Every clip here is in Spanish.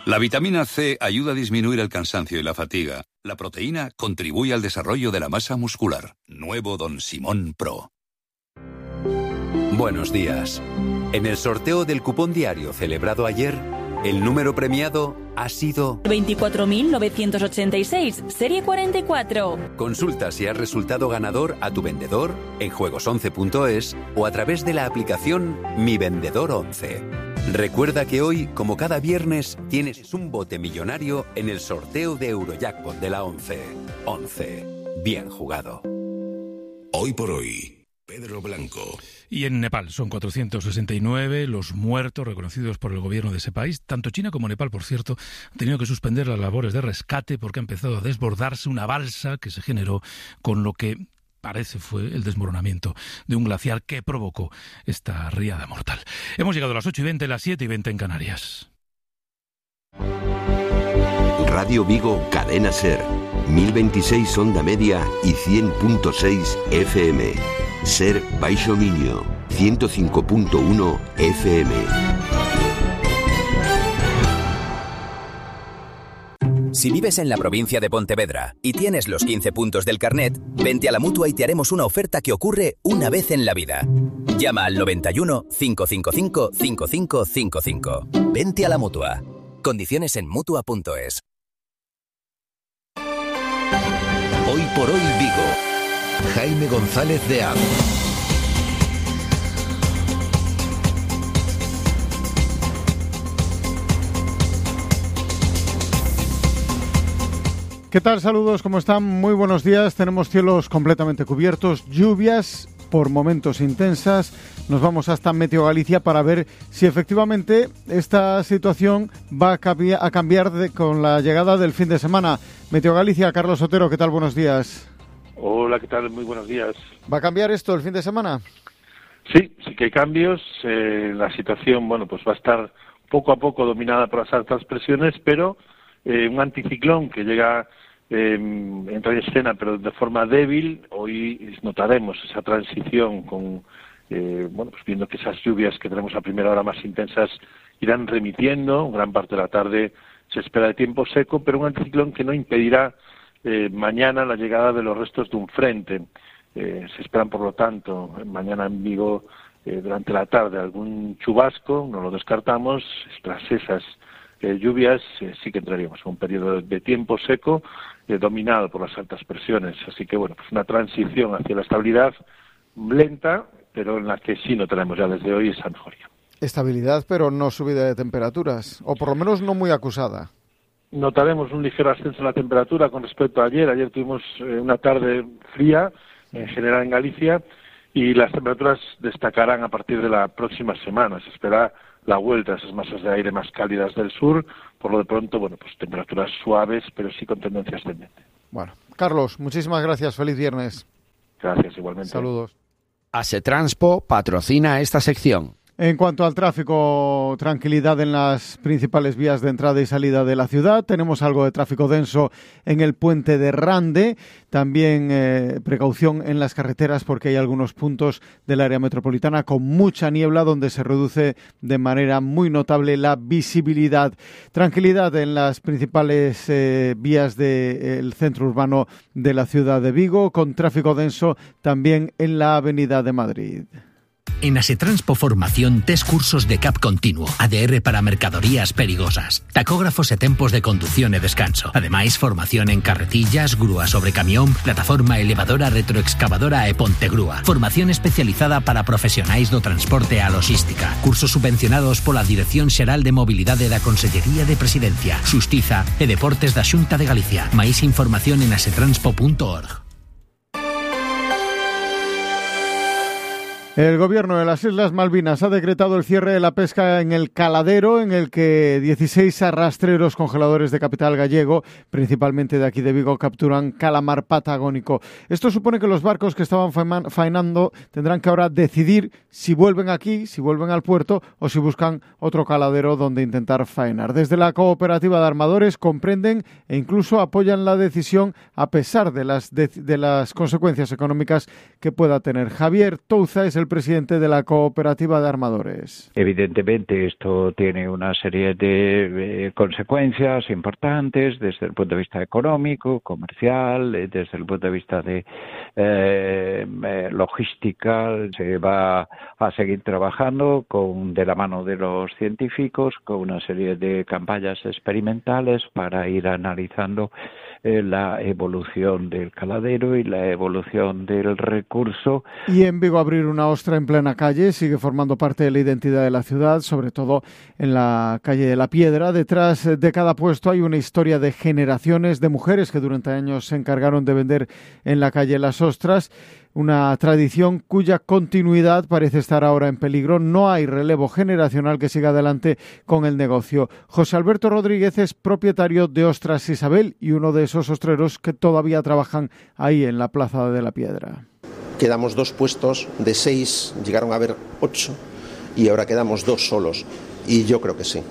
La vitamina C ayuda a disminuir el cansancio y la fatiga. La proteína contribuye al desarrollo de la masa muscular. Nuevo Don Simón Pro. Buenos días. En el sorteo del cupón diario celebrado ayer, el número premiado ha sido 24.986, serie 44. Consulta si has resultado ganador a tu vendedor en juegos11.es o a través de la aplicación Mi Vendedor 11. Recuerda que hoy, como cada viernes, tienes un bote millonario en el sorteo de Eurojackpot de la 11. 11. Bien jugado. Hoy por hoy, Pedro Blanco. Y en Nepal son 469 los muertos reconocidos por el gobierno de ese país. Tanto China como Nepal, por cierto, han tenido que suspender las labores de rescate porque ha empezado a desbordarse una balsa que se generó con lo que parece fue el desmoronamiento de un glaciar que provocó esta riada mortal. Hemos llegado a las 8:20, las 7:20 en Canarias. Radio Vigo, Cadena Ser, 1026 onda media y 100.6 FM. Ser Baixo Miño, 105.1 FM. Si vives en la provincia de Pontevedra y tienes los 15 puntos del carnet, vente a la Mutua y te haremos una oferta que ocurre una vez en la vida. Llama al 91 555 5555. Vente a la Mutua. Condiciones en Mutua.es. Hoy por hoy Vigo. Jaime González de Aro. ¿Qué tal? Saludos, ¿cómo están? Muy buenos días. Tenemos cielos completamente cubiertos, lluvias por momentos intensas. Nos vamos hasta Meteo Galicia para ver si efectivamente esta situación va a cambiar con la llegada del fin de semana. Meteo Galicia, Carlos Otero, ¿qué tal? Buenos días. Hola, ¿qué tal? Muy buenos días. ¿Va a cambiar esto el fin de semana? Sí que hay cambios. La situación, pues va a estar poco a poco dominada por las altas presiones, pero un anticiclón que llega, entra en escena, pero de forma débil. Hoy notaremos esa transición con, viendo que esas lluvias que tenemos a primera hora más intensas irán remitiendo. Gran parte de la tarde se espera de tiempo seco, pero un anticiclón que no impedirá mañana la llegada de los restos de un frente. Se esperan, por lo tanto, mañana en Vigo, durante la tarde, algún chubasco, no lo descartamos. Tras esas lluvias sí que entraríamos en un periodo de tiempo seco dominado por las altas presiones. Así que, una transición hacia la estabilidad lenta, pero en la que sí notaremos ya desde hoy esa mejoría. Estabilidad, pero no subida de temperaturas, o por lo menos no muy acusada. Notaremos un ligero ascenso en la temperatura con respecto a ayer. Ayer tuvimos una tarde fría, en general en Galicia, y las temperaturas destacarán a partir de la próxima semana. Se espera la vuelta a esas masas de aire más cálidas del sur. Por lo de pronto, temperaturas suaves, pero sí con tendencia ascendente. Bueno, Carlos, muchísimas gracias. Feliz viernes. Gracias, igualmente. Saludos. Asetranspo patrocina esta sección. En cuanto al tráfico, tranquilidad en las principales vías de entrada y salida de la ciudad. Tenemos algo de tráfico denso en el puente de Rande. También precaución en las carreteras porque hay algunos puntos del área metropolitana con mucha niebla donde se reduce de manera muy notable la visibilidad. Tranquilidad en las principales vías del centro urbano de la ciudad de Vigo, con tráfico denso también en la Avenida de Madrid. En Asetranspo Formación, 3 cursos de CAP continuo, ADR para mercadorías perigosas, tacógrafos e tempos de conducción e descanso. Ademais, formación en carretillas, grúa sobre camión, plataforma elevadora, retroexcavadora e pontegrúa. Formación especializada para profesionais do transporte e a logística. Cursos subvencionados pola Dirección Xeral de Mobilidade da Consellería de Presidencia, Xustiza e Deportes da Xunta de Galicia. Máis información en asetranspo.org. El gobierno de las Islas Malvinas ha decretado el cierre de la pesca en el Caladero, en el que 16 arrastreros congeladores de capital gallego, principalmente de aquí de Vigo, capturan calamar patagónico. Esto supone que los barcos que estaban faenando tendrán que ahora decidir si vuelven aquí, si vuelven al puerto o si buscan otro caladero donde intentar faenar. Desde la cooperativa de armadores comprenden e incluso apoyan la decisión a pesar de las consecuencias económicas que pueda tener. Javier Touza es el presidente de la cooperativa de armadores. Evidentemente esto tiene una serie de consecuencias importantes desde el punto de vista económico, comercial, desde el punto de vista de logística. Se va a seguir trabajando de la mano de los científicos con una serie de campañas experimentales para ir analizando la evolución del caladero y la evolución del recurso. Y en Vigo abrir una ostra en plena calle sigue formando parte de la identidad de la ciudad, sobre todo en la calle de la Piedra. Detrás de cada puesto hay una historia de generaciones de mujeres que durante años se encargaron de vender en la calle las ostras. Una tradición cuya continuidad parece estar ahora en peligro. No hay relevo generacional que siga adelante con el negocio. José Alberto Rodríguez es propietario de Ostras Isabel y uno de esos ostreros que todavía trabajan ahí en la Plaza de la Piedra. Quedamos 2 puestos, de 6 llegaron a haber 8 y ahora quedamos 2 solos. Y yo creo que sí,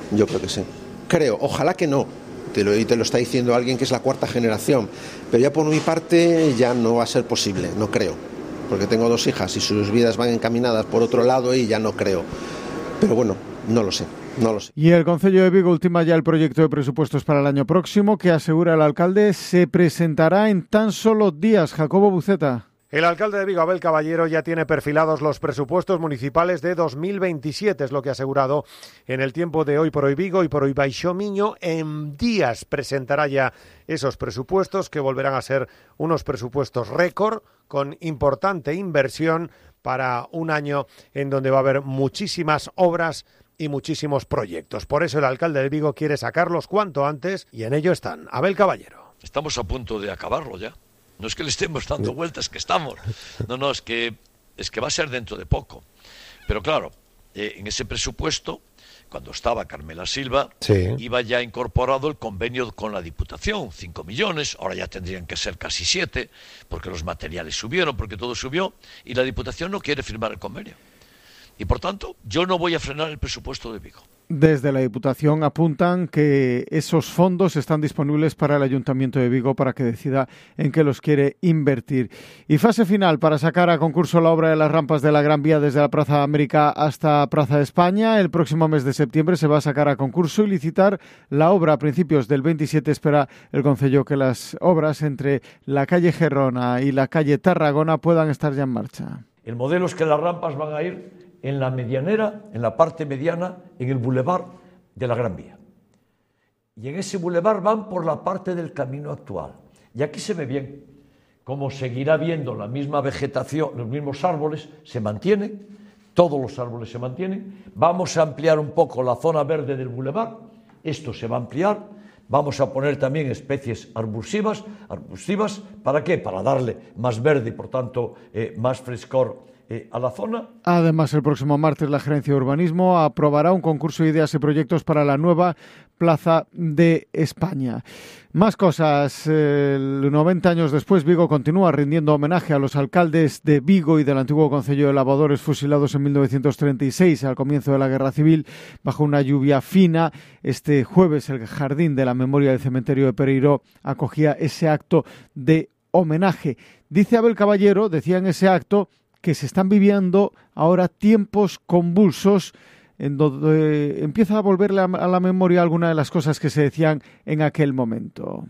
Creo, ojalá que no. Te lo está diciendo alguien que es la 4ª generación, pero ya por mi parte ya no va a ser posible, no creo, porque tengo 2 hijas y sus vidas van encaminadas por otro lado y ya no creo, pero bueno, no lo sé. Y el Concello de Vigo ultima ya el proyecto de presupuestos para el año próximo, que asegura el alcalde se presentará en tan solo días. Jacobo Buceta. El alcalde de Vigo, Abel Caballero, ya tiene perfilados los presupuestos municipales de 2027, es lo que ha asegurado en el tiempo de Hoy por Hoy Vigo y por Hoy Baixo Miño. En días presentará ya esos presupuestos que volverán a ser unos presupuestos récord con importante inversión para un año en donde va a haber muchísimas obras y muchísimos proyectos. Por eso el alcalde de Vigo quiere sacarlos cuanto antes y en ello están. Abel Caballero. Estamos a punto de acabarlo ya. No es que le estemos dando vueltas, que estamos. No, es que va a ser dentro de poco. Pero claro, en ese presupuesto, cuando estaba Carmela Silva, iba ya incorporado el convenio con la Diputación, 5 millones, ahora ya tendrían que ser casi 7, porque los materiales subieron, porque todo subió, y la Diputación no quiere firmar el convenio. Y por tanto, yo no voy a frenar el presupuesto de Vigo. Desde la Diputación apuntan que esos fondos están disponibles para el Ayuntamiento de Vigo para que decida en qué los quiere invertir. Y fase final para sacar a concurso la obra de las rampas de la Gran Vía desde la Plaza América hasta Plaza de España. El próximo mes de septiembre se va a sacar a concurso y licitar la obra. A principios del 27 espera el Concello que las obras entre la calle Gerona y la calle Tarragona puedan estar ya en marcha. El modelo es que las rampas van a ir en la medianera, en la parte mediana, en el bulevar de la Gran Vía. Y en ese bulevar van por la parte del camino actual. Y aquí se ve bien cómo seguirá viendo la misma vegetación, los mismos árboles se mantienen, todos los árboles se mantienen. Vamos a ampliar un poco la zona verde del bulevar, esto se va a ampliar. Vamos a poner también especies arbustivas. ¿Para qué? Para darle más verde y, por tanto, más frescor a la zona. Además, el próximo martes la Gerencia de Urbanismo aprobará un concurso de ideas y proyectos para la nueva Plaza de España. Más cosas. 90 años después, Vigo continúa rindiendo homenaje a los alcaldes de Vigo y del antiguo Concello de Lavadores fusilados en 1936 al comienzo de la Guerra Civil bajo una lluvia fina. Este jueves el Jardín de la Memoria del Cementerio de Pereiró acogía ese acto de homenaje. Dice Abel Caballero, decía en ese acto, que se están viviendo ahora tiempos convulsos en donde empieza a volverle a la memoria alguna de las cosas que se decían en aquel momento.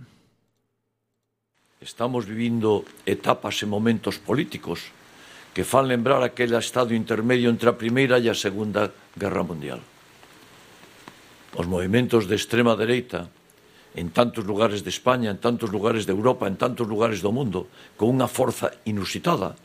Estamos vivindo etapas e momentos políticos que fan lembrar aquel estado intermedio entre a Primeira e a Segunda Guerra Mundial. Os movimentos de extrema dereita en tantos lugares de España, en tantos lugares de Europa, en tantos lugares do mundo, con unha forza inusitada,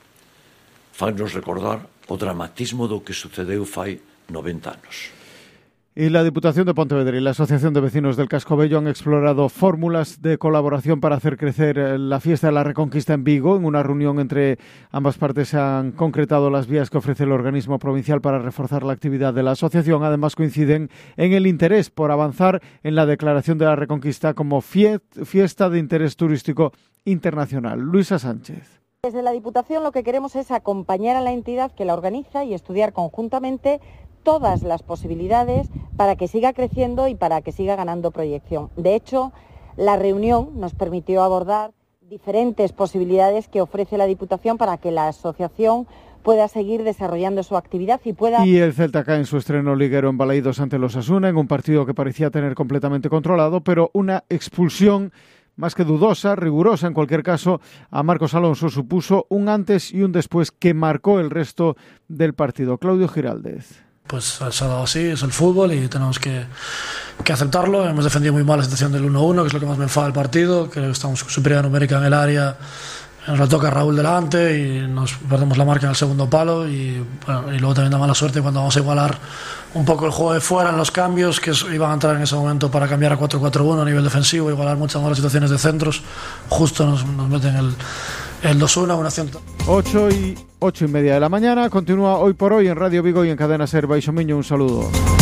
fannos recordar o dramatismo do que sucedeu fai 90 anos. Y la Diputación de Pontevedra y la Asociación de Vecinos del Casco Bello han explorado fórmulas de colaboración para hacer crecer la fiesta de la Reconquista en Vigo. En una reunión entre ambas partes se han concretado las vías que ofrece el organismo provincial para reforzar la actividad de la asociación. Además, coinciden en el interés por avanzar en la declaración de la Reconquista como fiesta de interés turístico internacional. Luisa Sánchez. Desde la Diputación lo que queremos es acompañar a la entidad que la organiza y estudiar conjuntamente todas las posibilidades para que siga creciendo y para que siga ganando proyección. De hecho, la reunión nos permitió abordar diferentes posibilidades que ofrece la Diputación para que la asociación pueda seguir desarrollando su actividad y pueda... Y el Celta cae en su estreno liguero en Balaídos ante los Osasuna, en un partido que parecía tener completamente controlado, pero una expulsión más que dudosa, rigurosa en cualquier caso, a Marcos Alonso supuso un antes y un después que marcó el resto del partido. Claudio Giraldez. Pues se ha dado así, es el fútbol y tenemos que aceptarlo. Hemos defendido muy mal la situación del 1-1, que es lo que más me enfada del partido. Creo que estamos superioridad numérica en el área, nos la toca Raúl delante y nos perdemos la marca en el segundo palo y luego también da mala suerte cuando vamos a igualar un poco el juego de fuera en los cambios que iban a entrar en ese momento para cambiar a 4-4-1 a nivel defensivo, igualar muchas malas situaciones de centros. Justo nos meten el 2-1, una acción. 8:30 de la mañana, continúa Hoy por Hoy en Radio Vigo y en Cadena Ser. Baixo Miño, un saludo.